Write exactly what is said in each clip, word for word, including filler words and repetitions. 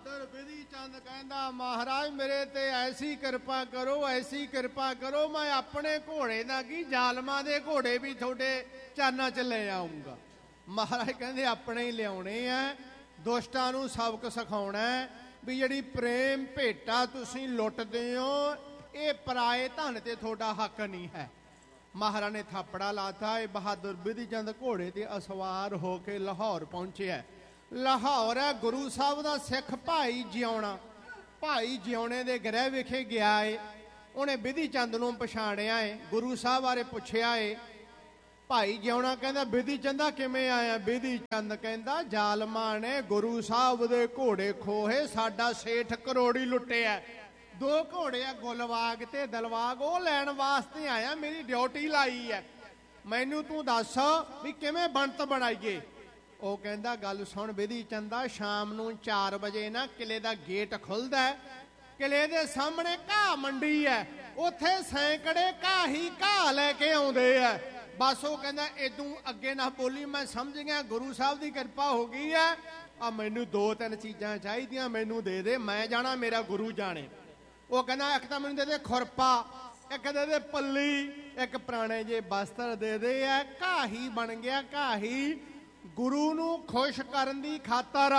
बहादुर विधि चंद कहंदा महाराज मेरे ते ऐसी कृपा करो ऐसी कृपा करो मैं अपने घोड़े दा की जालमां दे घोड़े भी थोड़े चाना च ले आऊंगा। महाराज कहंदे अपने ही लियाने आ, दुष्टां नूं सबक सिखाउणा भी जिहड़ी प्रेम भेटा तुसीं लुटदे हो ये पराए धन ते थोड़ा हक नहीं है। महाराज ने थापड़ा लाता है। बहादुर विधि चंद घोड़े ते असवार होके लाहौर पहुंचे है। लाहौर है गुरु साहब का सिख भाई जिउणा, भाई जिउणे दे गृह विखे गया है। उन्हें विधि चंद नूं पछाणिया है, गुरु साहब बारे पुछया है। भाई जिउणा कहंदा विधि चंदा किवें आया? विधि चंद कहंदा जालमां ने गुरु साहब दे घोड़े खोहे, साडा सेठ करोड़ी लुटिया। दो घोड़े आ गुलवाग ते दलवाग, वो लैण वास्ते आया, मेरी ड्यूटी लाई है। मैनू तू दस भी किवें बनत बनाईए। ਉਹ ਕਹਿੰਦਾ ਗੱਲ ਸੁਣ ਵਿਧੀ ਚੰਦਾ, ਸ਼ਾਮ ਨੂੰ चार ਵਜੇ ਨਾ ਕਿਲੇ ਦਾ ਗੇਟ ਖੁੱਲਦਾ ਹੈ। ਕਿਲੇ ਦੇ ਸਾਹਮਣੇ ਘਾਹ ਮੰਡੀ ਹੈ, ਉੱਥੇ ਸੈਂਕੜੇ ਘਾਹ ਹੀ ਘਾਹ ਲੈ ਕੇ ਆਉਂਦੇ ਆ। ਬਸ ਉਹ ਕਹਿੰਦਾ ਇਦੋਂ ਅੱਗੇ ਨਾ ਬੋਲੀ, ਮੈਂ ਸਮਝ ਗਿਆ ਗੁਰੂ ਸਾਹਿਬ ਦੀ ਕਿਰਪਾ ਹੋ ਗਈ ਹੈ। ਆ ਮੈਨੂੰ ਦੋ ਤਿੰਨ ਚੀਜ਼ਾਂ ਚਾਹੀਦੀਆਂ, ਮੈਨੂੰ ਦੇ ਦੇ, ਮੈਂ ਜਾਣਾ ਮੇਰਾ ਗੁਰੂ ਜਾਣੇ। ਉਹ ਕਹਿੰਦਾ ਇੱਕ ਤਾਂ ਮੈਨੂੰ ਦੇ ਦੇ ਖੁਰਪਾ, ਇੱਕ ਦੇ ਦੇ ਪੱਲੀ, ਇੱਕ ਪੁਰਾਣੇ ਜੇ ਬਸਤਰ ਦੇ ਦੇ। ਆ ਘਾਹ ਹੀ ਬਣ ਗਿਆ, ਘਾਹ ਹੀ गुरु नूं खुश करन दी खातर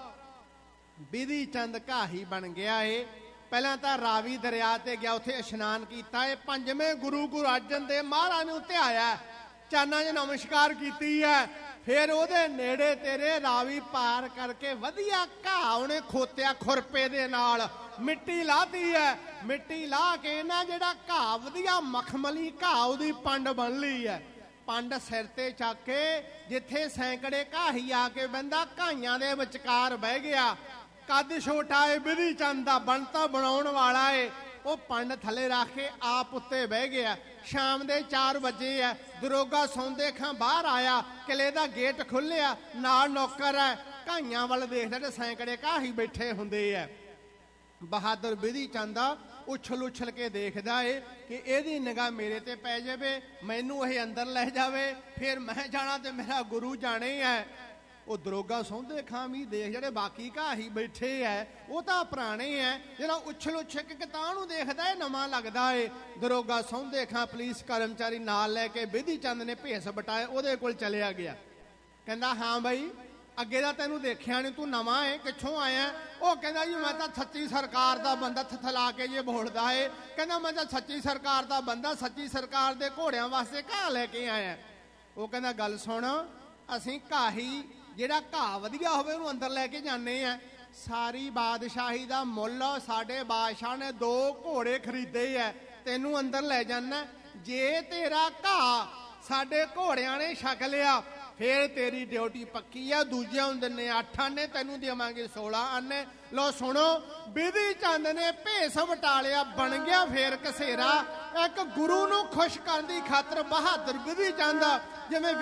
विधि चंद घाही बन गया है। पहला तो रावी दरिया ते गया, उत्थे इशनान कीता है। पंजवें गुरु गुरु अर्जन देव महाराज नूं ध्याया, चाना च नमस्कार कीती है। फिर उहदे नेड़े तेरे रावी पार करके वधिया घाह उहने खोतिया खुरपे दे नाल, मिट्टी लाती है। मिट्टी ला के ना जिहड़ा घाह वधिया मखमली घाह उहदी पंड बन ली है। पंड सिर ते चक के जिथे सैकड़े घाही आके बंदा घाइयां दे विचकार बह गया। कद छोटा है, विधि चंद दा बनता बनाउण वाला है। वो पंड थले रख के आप उत्ते बह गया। शाम दे चार बजे है, दरोगा सौंदे खां बाहर आया, किले दा गेट खुलिया, नाल नौकर है, घाइयां वल देखदा ते सैकड़े घाही बैठे हुंदे है। बहादुर विधि चंद उछल उछल के देखदा है कि ਇਹਦੀ निगाह मेरे ते पै जावे, मैनू ਇਹ अंदर लै जावे, फिर मैं जाना ते मेरा गुरु जाने है। वो दरोगा सौंदे खां भी देख ਜਿਹੜੇ बाकी घाही बैठे है वो तो पुराने है। ਜਿਹੜਾ उछल उछल के तां नूं देखदा है नवां लगदा है। दरोगा सौंदे खां पुलिस कर्मचारी नाल लैके विधि चंद ने भेस बटाए ਉਹਦੇ ਕੋਲ चलिया गया। कहंदा हाँ बई अगे का तेनू देखिया नहीं, तू नवा है, कित्थों आया? वो कहंदा जी मैं तो सच्ची सरकार का बंदा, थथला के जे बोलदा है। कहंदा मैं तो सच्ची सरकार का बंदा, सच्ची सरकार के घोड़ियां वास्ते घाह लेके आया। वो कहंदा गल सुन, असीं घाही जिहड़ा घाह वधिया होवे उहनूं अंदर लैके जाने आ। सारी बादशाही का मुल साडे बादशाह ने दो घोड़े खरीदे है, तेनू अंदर लै जाना। जे तेरा घाह साडे घोड़ियां ने छक लिया फिर तेरी ड्यूटी पक्की है। दूजिया दिने अठ आने, तेनू देवांगे सोलह आने। लो सुनो, विधि चंद ने भेस वटालिया, बन गया फिर कसेरा। एक गुरु नूं खुश करन दी खातर बहादुर विधि चंद जिवें